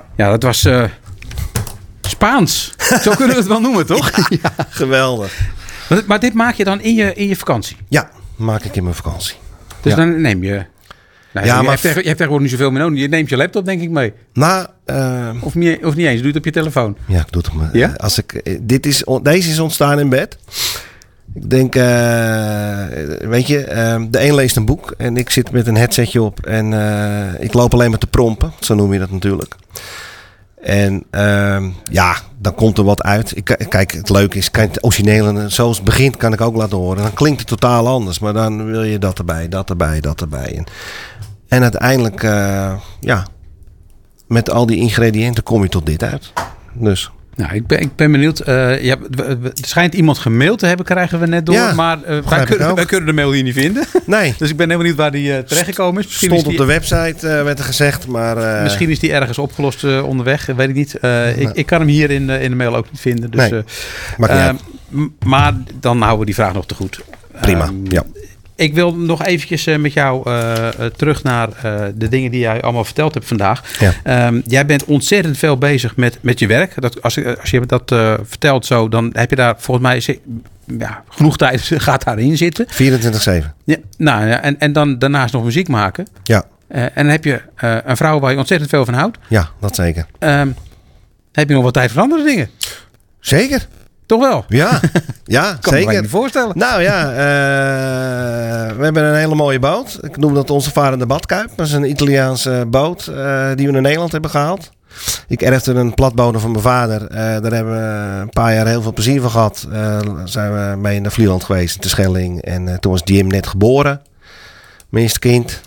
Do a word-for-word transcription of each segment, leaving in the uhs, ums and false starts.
Ja, dat was uh, Spaans. Zo kunnen we het wel noemen, toch? Ja, ja, geweldig. Maar, maar dit maak je dan in je, in je vakantie? Ja, maak ik in mijn vakantie. Dus ja. dan neem je... Nou, ja, je, maar hebt tegen, je hebt tegenwoordig niet zoveel meer nodig. Je neemt je laptop, denk ik, mee. Nou, uh, of, niet, of niet eens, doe het op je telefoon. Ja, ik doe het op mijn... Ja? Als ik, dit is, deze is ontstaan in bed. Ik denk, uh, weet je, uh, de een leest een boek en ik zit met een headsetje op en uh, ik loop alleen maar te prompen. Zo noem je dat natuurlijk. En uh, ja, dan komt er wat uit. Ik, kijk, het leuke is, kijk, het originele, zoals het begint, kan ik ook laten horen. Dan klinkt het totaal anders, maar dan wil je dat erbij, dat erbij, dat erbij. En, en uiteindelijk, uh, ja, met al die ingrediënten kom je tot dit uit. Dus... Nou, ik ben, ik ben benieuwd. Uh, ja, er schijnt iemand gemaild te hebben, krijgen we net door. Ja, maar uh, wij, kunnen, wij kunnen de mail hier niet vinden. Nee. Dus ik ben heel benieuwd waar die uh, terechtgekomen is. Misschien Stond is die, op de website, uh, werd er gezegd. Maar, uh, misschien is die ergens opgelost uh, onderweg, weet ik niet. Uh, nee. ik, ik kan hem hier in, uh, in de mail ook niet vinden. Dus, nee, uh, maakt niet uh, uit. M- maar dan houden we die vraag nog te goed. Prima, um, ja. Ik wil nog eventjes uh, met jou uh, uh, terug naar uh, de dingen die jij allemaal verteld hebt vandaag. Ja. Um, jij bent ontzettend veel bezig met, met je werk. Dat, als, als je dat uh, vertelt zo, dan heb je daar volgens mij ja, genoeg tijd gaat daarin zitten. vierentwintig zeven. Ja, nou, ja, en, en dan daarnaast nog muziek maken. Ja. Uh, en dan heb je uh, een vrouw waar je ontzettend veel van houdt. Ja, dat zeker. Um, heb je nog wat tijd voor andere dingen? Zeker. Toch wel? Ja, ja kan zeker. me niet voorstellen. Nou ja, uh, we hebben een hele mooie boot. Ik noem dat onze varende badkuip. Dat is een Italiaanse boot uh, die we naar Nederland hebben gehaald. Ik erfde een platbodem van mijn vader. Uh, daar hebben we een paar jaar heel veel plezier van gehad. Uh, zijn we mee naar Vlieland geweest, in Terschelling. En uh, toen was Jim net geboren. Mijn eerste kind.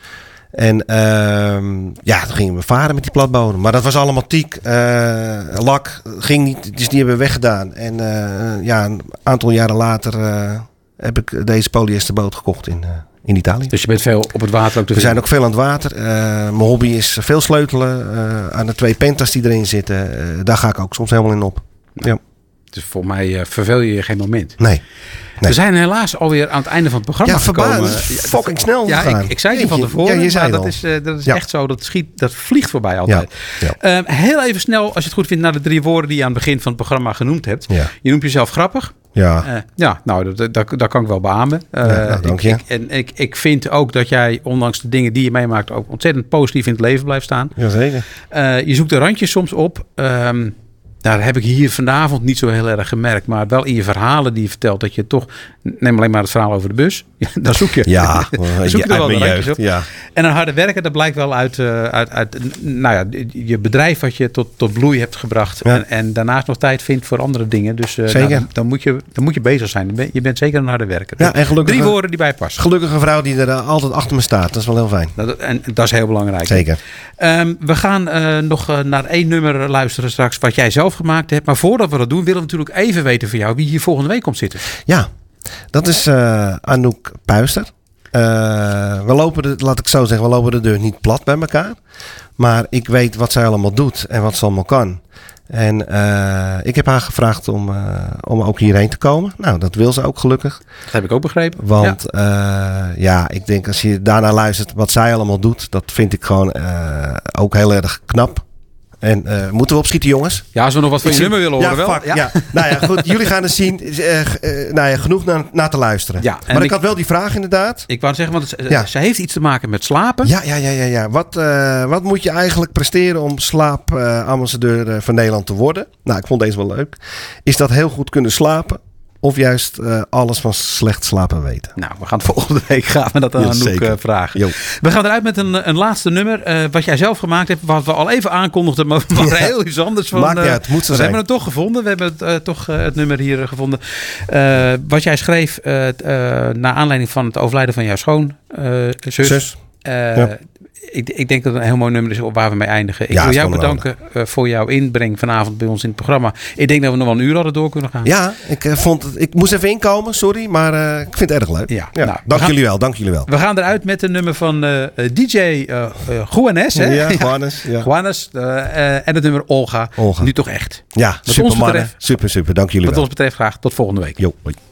En uh, ja, toen gingen we varen met die platbodem. Maar dat was allemaal tiek. Uh, lak ging niet, dus die hebben we weggedaan. En uh, ja, een aantal jaren later uh, heb ik deze polyesterboot gekocht in, uh, in Italië. Dus je bent veel op het water ook te We vinden? zijn ook veel aan het water. Uh, mijn hobby is veel sleutelen. Uh, aan de twee pentas die erin zitten. Uh, daar ga ik ook soms helemaal in op. Ja. Dus voor mij uh, verveel je je geen moment. Nee. Nee. We zijn helaas alweer aan het einde van het programma ja, gekomen. Ja, fucking snel ja, gegaan. ik, ik zei het van tevoren, ja, je zei maar dat al. is, uh, dat is ja. echt zo. Dat, schiet, dat vliegt voorbij altijd. Ja. Ja. Uh, heel even snel, als je het goed vindt, naar de drie woorden die je aan het begin van het programma genoemd hebt. Ja. Je noemt jezelf grappig. Ja, uh, ja nou, dat, dat, dat kan ik wel beamen. Uh, ja, nou, dank je. Ik, en ik, ik vind ook dat jij, ondanks de dingen die je meemaakt, ook ontzettend positief in het leven blijft staan. Jazeker. Uh, je zoekt de randjes soms op. Um, Nou, heb ik hier vanavond niet zo heel erg gemerkt. Maar wel in je verhalen die je vertelt dat je toch... Neem alleen maar het verhaal over de bus. Ja, daar zoek je. Ja, daar zoek je ja, er wel uit op. Ja. En een harde werken, dat blijkt wel uit, uh, uit, uit nou ja, je bedrijf wat je tot, tot bloei hebt gebracht. Ja. En, en daarnaast nog tijd vindt voor andere dingen. Dus uh, zeker. Nou, dan, moet je, dan moet je bezig zijn. Je bent zeker een harde werker. Ja, en gelukkig, Drie woorden die bij passen. Gelukkige vrouw die er altijd achter me staat. Dat is wel heel fijn. Dat, en dat is heel belangrijk. Zeker. Um, we gaan uh, nog uh, naar één nummer luisteren straks wat jij zelf gemaakt hebt. Maar voordat we dat doen, willen we natuurlijk even weten van jou wie hier volgende week komt zitten. Ja, dat is uh, Anouk Puister. Uh, we lopen de, laat ik zo zeggen, we lopen de deur niet plat bij elkaar. Maar ik weet wat zij allemaal doet en wat ze allemaal kan. En uh, ik heb haar gevraagd om, uh, om ook hierheen te komen. Nou, dat wil ze ook gelukkig. Dat heb ik ook begrepen. Want ja, uh, ja ik denk als je daarnaar luistert wat zij allemaal doet, dat vind ik gewoon uh, ook heel erg knap. En uh, moeten we opschieten, jongens? Ja, als we nog wat van ik je zie, nummer willen horen, ja, wel. Fuck, ja, ja. Nou ja, goed. Jullie gaan het zien. Uh, uh, nou ja, genoeg naar, naar te luisteren. Ja, maar ik, ik had wel die vraag inderdaad. Ik wou zeggen, want het, ja. ze heeft iets te maken met slapen. Ja, ja, ja, ja. ja. Wat, uh, wat moet je eigenlijk presteren om slaapambassadeur uh, van Nederland te worden? Nou, ik vond deze wel leuk. Is dat heel goed kunnen slapen? Of juist uh, alles van slecht slapen weten? Nou, we gaan volgende week gaan we dat aan Anouk uh, vragen. Jo. We gaan eruit met een, een laatste nummer. Uh, wat jij zelf gemaakt hebt. Wat we al even aankondigden. Maar wat ja. heel iets anders van. Maakt niet uit, moet zo we zijn. hebben het toch gevonden. We hebben het, uh, toch uh, het nummer hier uh, gevonden. Uh, wat jij schreef. Uh, uh, naar aanleiding van het overlijden van jouw schoonzus. Uh, Zus. Uh, ja. Ik, ik denk dat het een heel mooi nummer is waar we mee eindigen. Ik ja, wil jou bedanken uh, voor jouw inbreng vanavond bij ons in het programma. Ik denk dat we nog wel een uur hadden door kunnen gaan. Ja, ik, uh, vond het, ik moest even inkomen, sorry. Maar uh, ik vind het erg leuk. Ja, ja. Nou, dank gaan, jullie wel, dank jullie wel. We gaan eruit met een nummer van uh, D J uh, uh, Juanes. Hè? Ja, Juanes. Ja. Juanes uh, uh, en het nummer Olga. Olga. Nu toch echt. Ja, wat super ons mannen. betreft, Super, super. Dank jullie wat wel. Wat ons betreft graag tot volgende week. Jo, hoi.